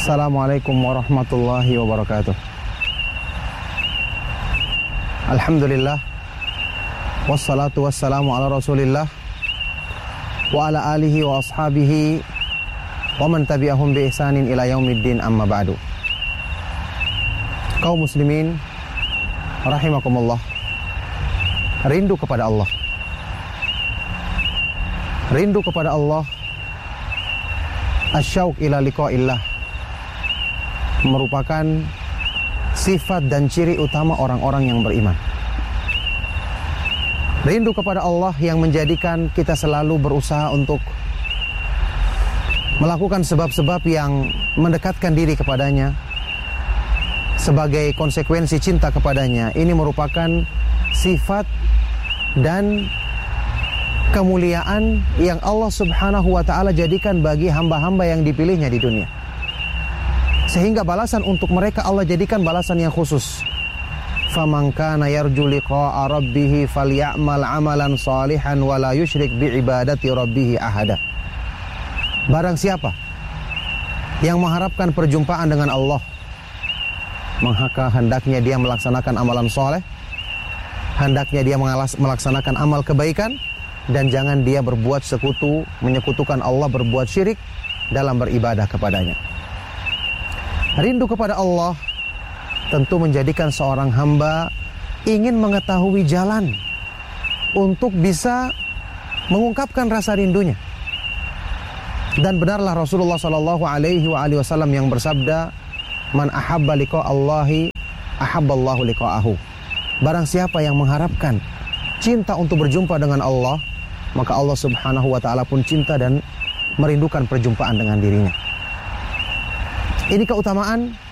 Assalamualaikum warahmatullahi wabarakatuh. Alhamdulillah, wassalatu wassalamu ala rasulillah wa ala alihi wa ashabihi wa man tabi'ahum bi ihsanin ila yaumiddin, amma ba'du. Kaum muslimin rahimakumullah, rindu kepada Allah, rindu kepada Allah, asyauq ila liqa'illah, merupakan sifat dan ciri utama orang-orang yang beriman. Rindu kepada Allah yang menjadikan kita selalu berusaha untuk melakukan sebab-sebab yang mendekatkan diri kepadanya. Sebagai konsekuensi cinta kepadanya, ini merupakan sifat dan kemuliaan yang Allah subhanahu wa ta'ala jadikan bagi hamba-hamba yang dipilihnya di dunia. Sehingga balasan untuk mereka Allah jadikan balasan yang khusus. Faman kana yarju liqa'a rabbih falyamal 'amalan shalihan wa la yusyrik bi ibadati rabbih ahada. Barang siapa yang mengharapkan perjumpaan dengan Allah, maka hendaknya dia melaksanakan amalan soleh, hendaknya dia melaksanakan amal kebaikan, dan jangan dia berbuat sekutu, menyekutukan Allah, berbuat syirik dalam beribadah kepadanya. Rindu kepada Allah tentu menjadikan seorang hamba ingin mengetahui jalan untuk bisa mengungkapkan rasa rindunya. Dan benarlah Rasulullah sallallahu alaihi wasallam yang bersabda, "Man ahabba liqa'allahi ahabballahu liqa'ahu." Barang siapa yang mengharapkan cinta untuk berjumpa dengan Allah, maka Allah subhanahu wa ta'ala pun cinta dan merindukan perjumpaan dengan dirinya. Ini keutamaan